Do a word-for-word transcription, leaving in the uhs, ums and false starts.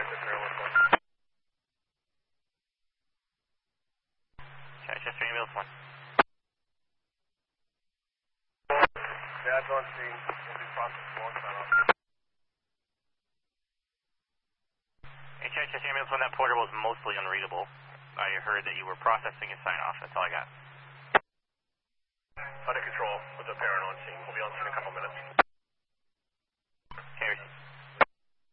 Chester ambulance one. Dad's on scene. We'll be processed alongside us. Hey, Chester ambulance one, that porter was mostly unreadable. I heard that you were processing a sign off. That's all I got. Under control with the parent on scene. We'll be on scene in a couple minutes.